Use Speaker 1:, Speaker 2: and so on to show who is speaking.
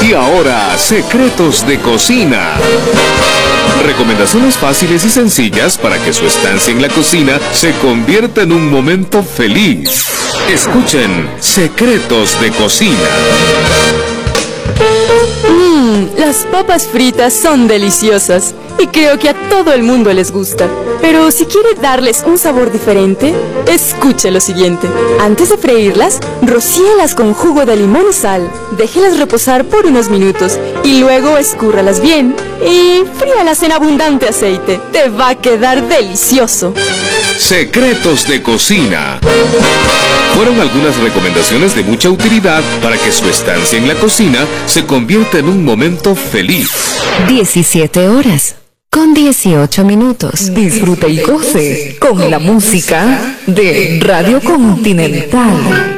Speaker 1: Y ahora, secretos de cocina. Recomendaciones fáciles y sencillas para que su estancia en la cocina se convierta en un momento feliz. Escuchen Secretos de Cocina.
Speaker 2: Las papas fritas son deliciosas y creo que a todo el mundo les gusta. Pero si quiere darles un sabor diferente, escuche lo siguiente. Antes de freírlas, rocíelas con jugo de limón y sal. Déjelas reposar por unos minutos y luego escúrralas bien y fríalas en abundante aceite. Te va a quedar delicioso.
Speaker 1: Secretos de Cocina. Fueron algunas recomendaciones de mucha utilidad para que su estancia en la cocina se convierta en un momento feliz.
Speaker 3: 17 horas con 18 minutos.
Speaker 4: Disfrute y goce con la música de Radio Continental.